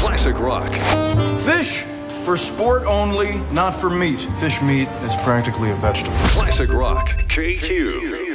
Classic rock. Fish for sport only, not for meat. Fish meat is practically a vegetable. Classic rock. KQ.